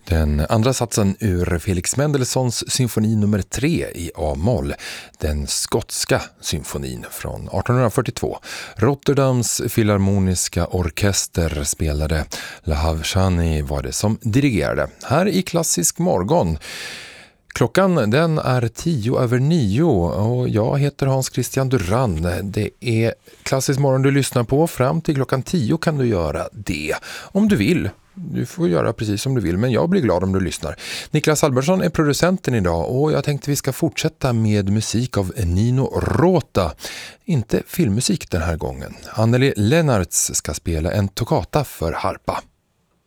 Den andra satsen ur Felix Mendelssohns symfoni nummer 3 i A-moll, den skotska symfonin från 1842. Rotterdams filharmoniska orkester spelade. Lahavshani var det som dirigerade. Här i Klassisk morgon. Klockan den är 9:10 och jag heter Hans Christian Duran. Det är Klassisk morgon du lyssnar på. Fram till klockan 10 kan du göra det om du vill. Du får göra precis som du vill, men jag blir glad om du lyssnar. Niklas Albertsson är producenten idag och jag tänkte vi ska fortsätta med musik av Nino Rota. Inte filmmusik den här gången. Anneli Lennartz ska spela en toccata för harpa.